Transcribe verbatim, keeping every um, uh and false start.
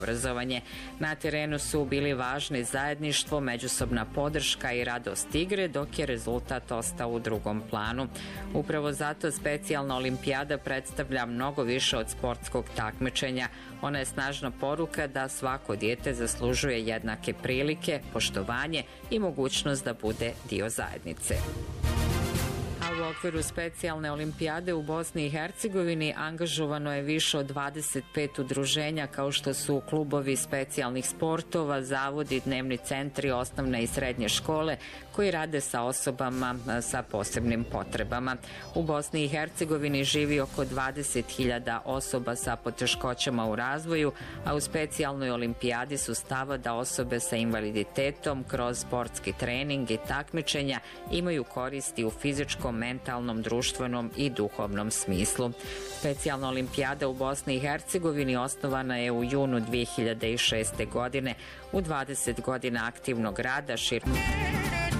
obrazovanje. Na terenu su bili važni zajedništvo, međusobna podrška i radost igre, dok je rezultat ostao u drugom planu. Upravo zato specijalna olimpijada predstavlja mnogo više od sportskog takmičenja. Ona je snažna poruka da svako dijete zaslužuje jednake prilike, poštovanje i mogućnost da bude dio zajednice. U okviru specijalne olimpijade u Bosni i Hercegovini angažovano je više od dvadeset pet udruženja kao što su klubovi specijalnih sportova, zavodi, dnevni centri, osnovne i srednje škole koji rade sa osobama sa posebnim potrebama. U Bosni i Hercegovini živi oko dvadeset hiljada osoba sa poteškoćama u razvoju, a u specijalnoj olimpijadi su stava da osobe sa invaliditetom kroz sportski trening i takmičenja imaju koristi u fizičkom, mentalnom, društvenom i duhovnom smislu. Specijalna olimpijada u Bosni i Hercegovini osnovana je u junu dvije hiljade šeste. godine. U dvadeset godina aktivnog rada širom